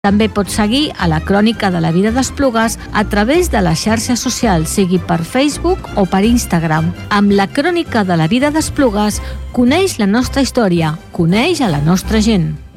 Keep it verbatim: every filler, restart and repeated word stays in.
També pots seguir a la Crònica de la Vida d'Esplugues a través de les xarxes socials, sigui per Facebook o per Instagram. Amb la Crònica de la Vida d'Esplugues, coneix la nostra història, coneix a la nostra gent.